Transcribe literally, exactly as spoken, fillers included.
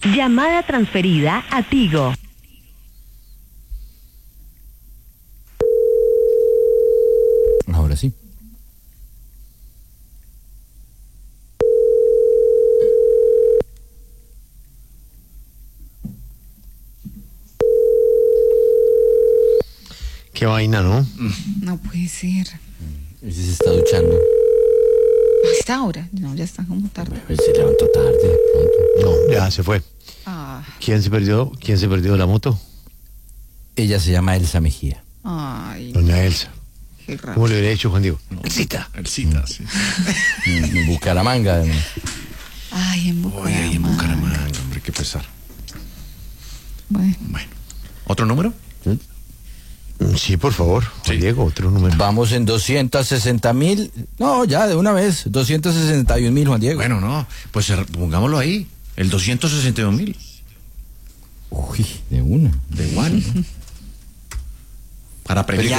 Llamada transferida a Tigo. Ahora sí. Qué vaina, ¿no? No puede ser. Ese se está duchando. Hasta ahora. No, ya está como tarde. Pues se levantó tarde, pronto. No, ya se fue. Ah, ¿Quién se perdió? ¿Quién se perdió de la moto? Ella se llama Elsa Mejía. ay, Doña Elsa. qué raro. ¿Cómo le hubiera hecho, Juan Diego? Elcita. Elcita, sí. En en Bucaramanga, además. Ay, en Oye, Bucaramanga. ahí en Bucaramanga, hombre, qué pesar. Bueno, Bueno. ¿Otro número? Sí, por favor, Juan Sí. Diego, otro número. Vamos en doscientos sesenta mil. No, ya, de una vez. doscientos sesenta y un mil, Juan Diego. Bueno, no, pues eh, pongámoslo ahí. El doscientos sesenta y dos mil. Uy, de una. De igual. Para premiar.